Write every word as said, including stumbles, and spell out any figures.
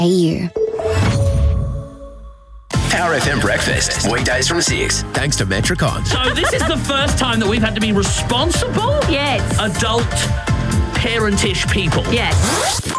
A U. Power F M Breakfast, weekdays from six, thanks to Metricon. So this is the first time that we've had to be responsible, Yes. adult, parentish people. Yes.